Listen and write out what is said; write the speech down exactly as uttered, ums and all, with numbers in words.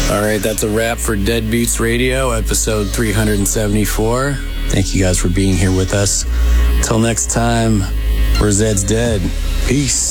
All right, that's a wrap for Deadbeats Radio, episode three seventy-four. Thank you guys for being here with us. Till next time, where Zed's dead. Peace.